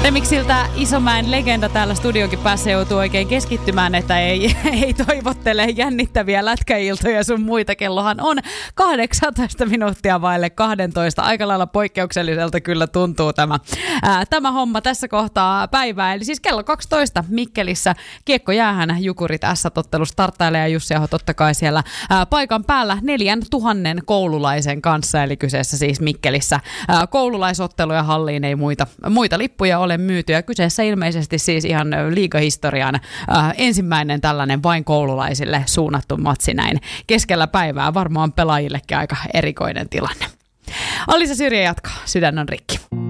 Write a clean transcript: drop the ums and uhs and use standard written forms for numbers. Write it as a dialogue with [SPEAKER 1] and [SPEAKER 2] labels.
[SPEAKER 1] Remixiltä Isomäen legenda täällä studionkin päässä joutuu oikein keskittymään, että ei toivottele jännittäviä lätkäiltoja sun muita. Kellohan on 18 minuuttia vaille 12. Aika lailla poikkeukselliselta kyllä tuntuu tämä homma tässä kohtaa päivää. Eli siis kello 12 Mikkelissä Kiekkojäähän Jukurit S-ottelu starttailee ja Jussi Aho totta kai siellä paikan päällä 4000 koululaisen kanssa. Eli kyseessä siis Mikkelissä koululaisottelu ja halliin ei muita lippuja ole myyty. Ja kyseessä ilmeisesti siis ihan liigahistorian ensimmäinen tällainen vain koululaisille suunnattu matsi näin keskellä päivää. Varmaan pelaajillekin aika erikoinen tilanne. Alisa Syrjä jatkaa. Sydän on rikki.